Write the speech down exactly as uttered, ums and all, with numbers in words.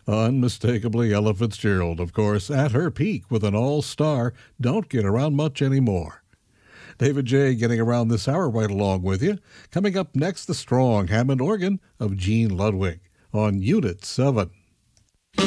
Unmistakably Ella Fitzgerald, of course, at her peak with an all-star. Don't get around much anymore. David J. getting around this hour right along with you. Coming up next, the strong Hammond organ of Gene Ludwig on Unit seven.